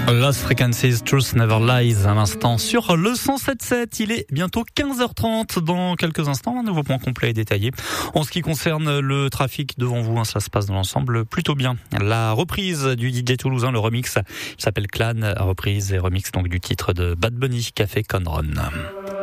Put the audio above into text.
Lost Frequencies, Truth Never Lies, un instant sur le 107.7. Il est bientôt 15h30. Dans quelques instants, un nouveau point complet et détaillé. En ce qui concerne le trafic devant vous, ça se passe dans l'ensemble plutôt bien. La reprise du DJ toulousain, le remix, il s'appelle Clan, reprise et remix donc du titre de Bad Bunny, Café Conron.